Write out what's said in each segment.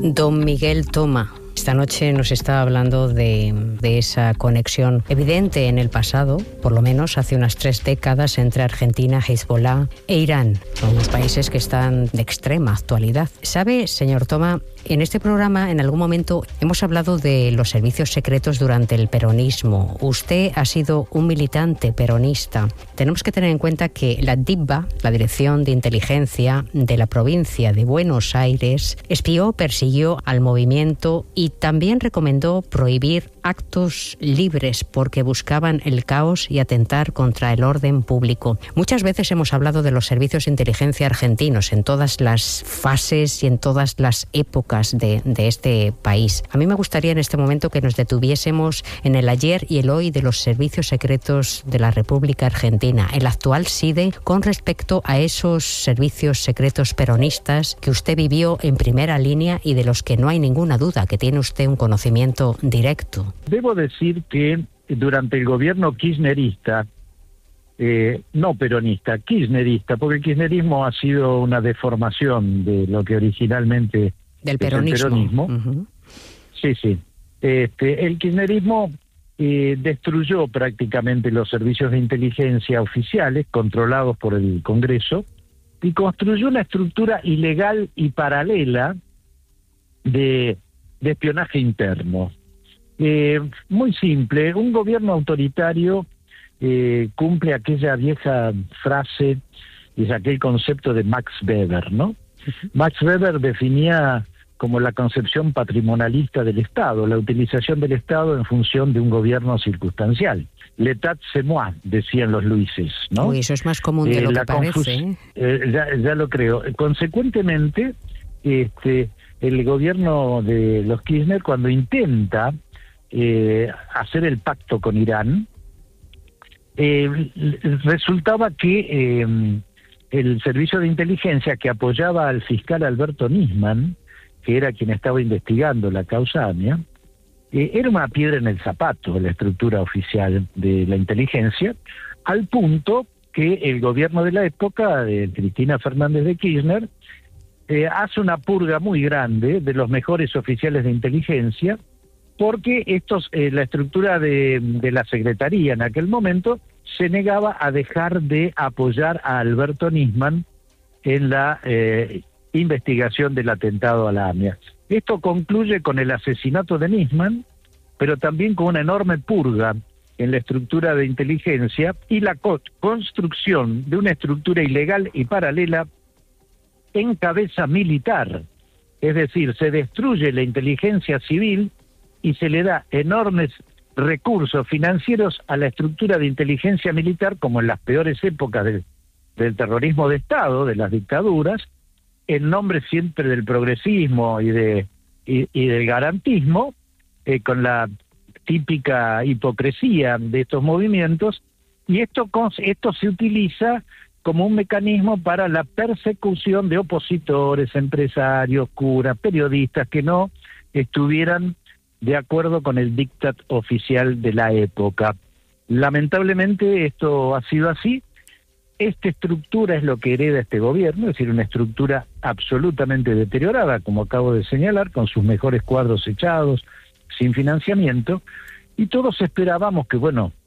Don Miguel Toma. Esta noche nos está hablando de esa conexión evidente en el pasado, por lo menos hace unas 3 décadas, entre Argentina, Hezbollah e Irán. Son unos países que están de extrema actualidad. ¿Sabe, señor Toma? En este programa, en algún momento, hemos hablado de los servicios secretos durante el peronismo. Usted ha sido un militante peronista. Tenemos que tener en cuenta que la DIVBA, la Dirección de Inteligencia de la provincia de Buenos Aires, espió, persiguió al movimiento y también recomendó prohibir actos libres porque buscaban el caos y atentar contra el orden público. Muchas veces hemos hablado de los servicios de inteligencia argentinos en todas las fases y en todas las épocas de este país. A mí me gustaría en este momento que nos detuviésemos en el ayer y el hoy de los servicios secretos de la República Argentina, el actual SIDE, con respecto a esos servicios secretos peronistas que usted vivió en primera línea y de los que no hay ninguna duda que tiene usted un conocimiento directo. Debo decir que durante el gobierno kirchnerista, no peronista, kirchnerista, porque el kirchnerismo ha sido una deformación de lo que originalmente del peronismo. Uh-huh. Sí. El kirchnerismo destruyó prácticamente los servicios de inteligencia oficiales controlados por el Congreso y construyó una estructura ilegal y paralela de espionaje interno. Muy simple, un gobierno autoritario cumple aquella vieja frase, es aquel concepto de Max Weber, ¿no? Uh-huh. Max Weber definía como la concepción patrimonialista del Estado, la utilización del Estado en función de un gobierno circunstancial. L'état c'est moi, decían los Luises, ¿no? Uy, eso es más común de lo que parece. Ya lo creo. Consecuentemente, el gobierno de los Kirchner, cuando intenta hacer el pacto con Irán, resultaba que el servicio de inteligencia que apoyaba al fiscal Alberto Nisman, que era quien estaba investigando la causa AMIA, era una piedra en el zapato de la estructura oficial de la inteligencia, al punto que el gobierno de la época, de Cristina Fernández de Kirchner, hace una purga muy grande de los mejores oficiales de inteligencia, porque la estructura de la Secretaría en aquel momento se negaba a dejar de apoyar a Alberto Nisman en la investigación del atentado a la AMIA. Esto concluye con el asesinato de Nisman, pero también con una enorme purga en la estructura de inteligencia y la construcción de una estructura ilegal y paralela en cabeza militar. Es decir, se destruye la inteligencia civil y se le da enormes recursos financieros a la estructura de inteligencia militar, como en las peores épocas del terrorismo de Estado, de las dictaduras, en nombre siempre del progresismo y del garantismo, con la típica hipocresía de estos movimientos, y esto se utiliza como un mecanismo para la persecución de opositores, empresarios, curas, periodistas que no estuvieran de acuerdo con el diktat oficial de la época. Lamentablemente esto ha sido así. Esta estructura es lo que hereda este gobierno, es decir, una estructura absolutamente deteriorada, como acabo de señalar, con sus mejores cuadros echados, sin financiamiento, y todos esperábamos que,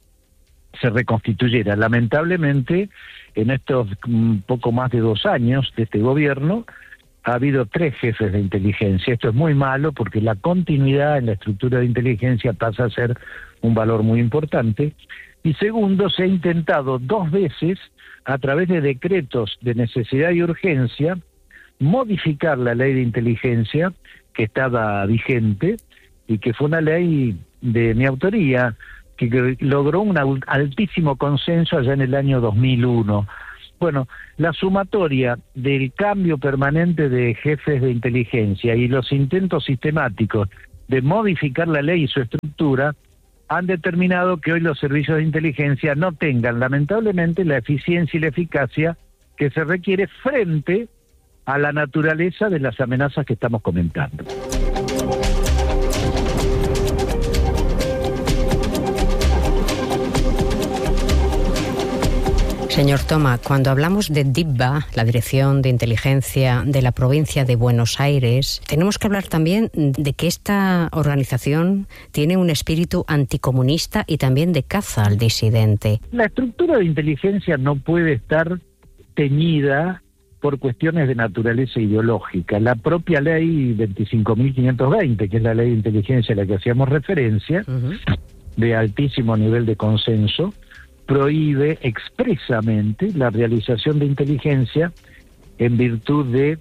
se reconstituyera. Lamentablemente, en estos poco más de 2 años de este gobierno, ha habido 3 jefes de inteligencia. Esto es muy malo porque la continuidad en la estructura de inteligencia pasa a ser un valor muy importante. Y segundo, se ha intentado 2 veces, a través de decretos de necesidad y urgencia, modificar la ley de inteligencia que estaba vigente y que fue una ley de mi autoría, que logró un altísimo consenso allá en el año 2001. Bueno, la sumatoria del cambio permanente de jefes de inteligencia y los intentos sistemáticos de modificar la ley y su estructura han determinado que hoy los servicios de inteligencia no tengan, lamentablemente, la eficiencia y la eficacia que se requiere frente a la naturaleza de las amenazas que estamos comentando. Señor Toma, cuando hablamos de DIVBA, la Dirección de Inteligencia de la Provincia de Buenos Aires, tenemos que hablar también de que esta organización tiene un espíritu anticomunista y también de caza al disidente. La estructura de inteligencia no puede estar teñida por cuestiones de naturaleza ideológica. La propia ley 25.520, que es la ley de inteligencia a la que hacíamos referencia, de altísimo nivel de consenso, prohíbe expresamente la realización de inteligencia en virtud de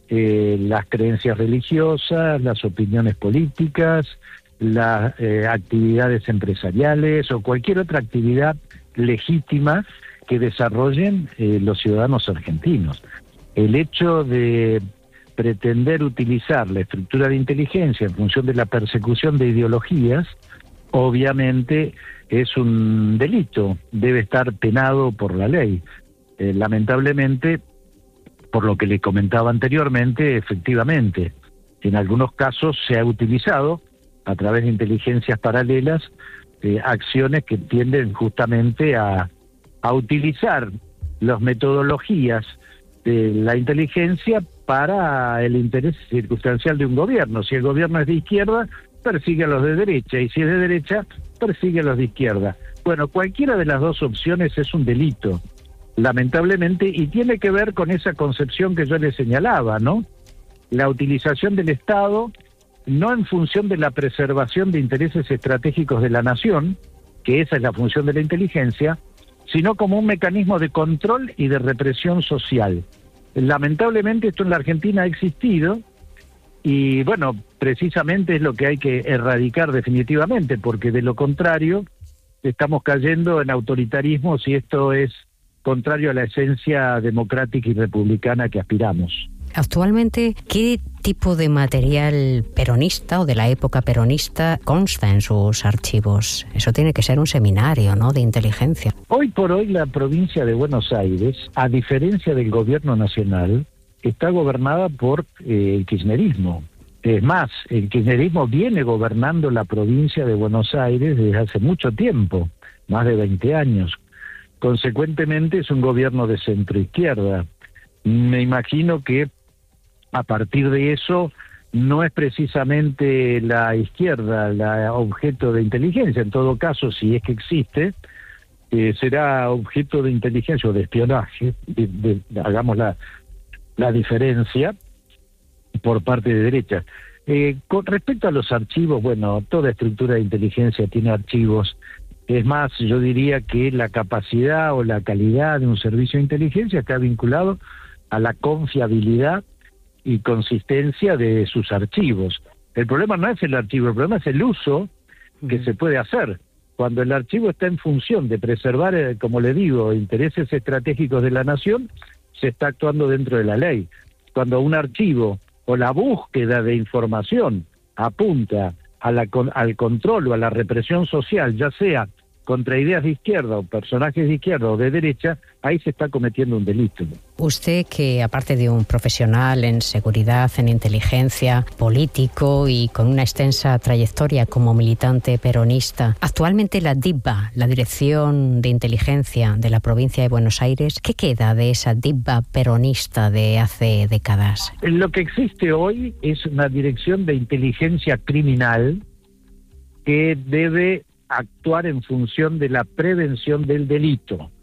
las creencias religiosas, las opiniones políticas, las actividades empresariales o cualquier otra actividad legítima que desarrollen los ciudadanos argentinos. El hecho de pretender utilizar la estructura de inteligencia en función de la persecución de ideologías, obviamente es un delito, debe estar penado por la ley. Lamentablemente, por lo que le comentaba anteriormente, efectivamente, en algunos casos se ha utilizado a través de inteligencias paralelas acciones que tienden justamente a utilizar las metodologías de la inteligencia para el interés circunstancial de un gobierno. Si el gobierno es de izquierda, persigue a los de derecha, y si es de derecha, persigue a los de izquierda. Bueno, cualquiera de las dos opciones es un delito, lamentablemente, y tiene que ver con esa concepción que yo le señalaba, ¿no? La utilización del Estado, no en función de la preservación de intereses estratégicos de la nación, que esa es la función de la inteligencia, sino como un mecanismo de control y de represión social. Lamentablemente esto en la Argentina ha existido, y bueno, precisamente es lo que hay que erradicar definitivamente, porque de lo contrario estamos cayendo en autoritarismos y esto es contrario a la esencia democrática y republicana que aspiramos. Actualmente, ¿qué tipo de material peronista o de la época peronista consta en sus archivos? Eso tiene que ser un seminario, ¿no?, de inteligencia. Hoy por hoy la provincia de Buenos Aires, a diferencia del gobierno nacional, está gobernada por el kirchnerismo. Es más, el kirchnerismo viene gobernando la provincia de Buenos Aires desde hace mucho tiempo, más de 20 años. Consecuentemente es un gobierno de centro-izquierda. Me imagino que a partir de eso no es precisamente la izquierda la objeto de inteligencia. En todo caso, si es que existe, será objeto de inteligencia o de espionaje, hagamos la diferencia, por parte de derecha. Con respecto a los archivos, bueno, toda estructura de inteligencia tiene archivos. Es más, yo diría que la capacidad o la calidad de un servicio de inteligencia está vinculado a la confiabilidad y consistencia de sus archivos. El problema no es el archivo, el problema es el uso que se puede hacer. Cuando el archivo está en función de preservar, como le digo, intereses estratégicos de la nación, se está actuando dentro de la ley. Cuando un archivo o la búsqueda de información apunta al control o a la represión social, ya sea contra ideas de izquierda o personajes de izquierda o de derecha, ahí se está cometiendo un delito. Usted, que aparte de un profesional en seguridad, en inteligencia, político y con una extensa trayectoria como militante peronista, actualmente la DIVBA, la Dirección de Inteligencia de la Provincia de Buenos Aires, ¿qué queda de esa DIVBA peronista de hace décadas? Lo que existe hoy es una Dirección de Inteligencia Criminal que debe actuar en función de la prevención del delito.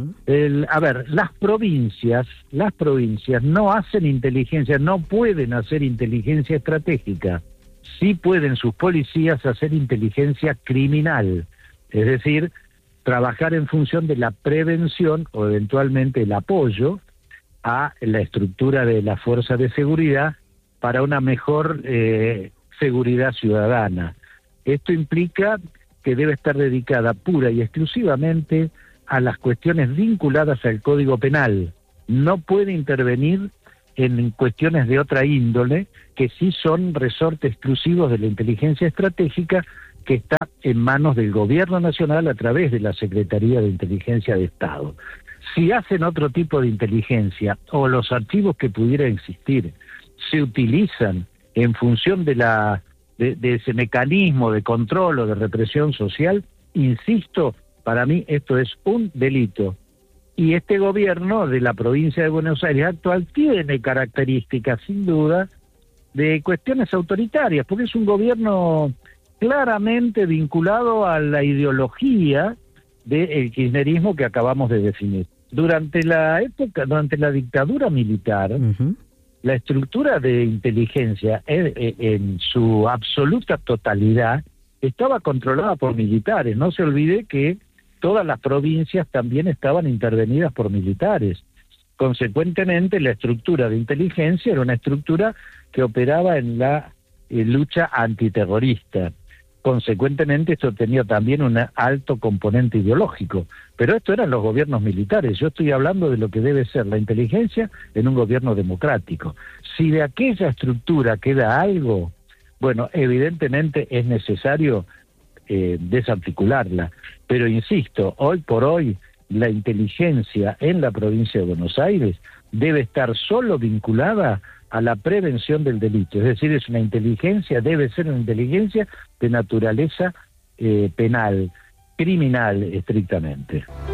Las provincias no hacen inteligencia, no pueden hacer inteligencia estratégica. Sí pueden sus policías hacer inteligencia criminal, es decir, trabajar en función de la prevención o eventualmente el apoyo a la estructura de la fuerza de seguridad para una mejor seguridad ciudadana. Esto implica que debe estar dedicada pura y exclusivamente a las cuestiones vinculadas al Código Penal. No puede intervenir en cuestiones de otra índole, que sí son resorte exclusivos de la inteligencia estratégica, que está en manos del Gobierno Nacional a través de la Secretaría de Inteligencia de Estado. Si hacen otro tipo de inteligencia, o los archivos que pudieran existir, se utilizan en función de ese mecanismo de control o de represión social, insisto, para mí esto es un delito. Y este gobierno de la provincia de Buenos Aires actual tiene características, sin duda, de cuestiones autoritarias, porque es un gobierno claramente vinculado a la ideología del kirchnerismo que acabamos de definir. Durante la dictadura militar, la estructura de inteligencia en su absoluta totalidad estaba controlada por militares. No se olvide que todas las provincias también estaban intervenidas por militares. Consecuentemente, la estructura de inteligencia era una estructura que operaba en la lucha antiterrorista. Consecuentemente, esto tenía también un alto componente ideológico. Pero esto eran los gobiernos militares. Yo estoy hablando de lo que debe ser la inteligencia en un gobierno democrático. Si de aquella estructura queda algo, bueno, evidentemente es necesario desarticularla. Pero insisto, hoy por hoy la inteligencia en la provincia de Buenos Aires debe estar solo vinculada a la prevención del delito. Es decir, es una inteligencia, debe ser una inteligencia de naturaleza penal, criminal estrictamente.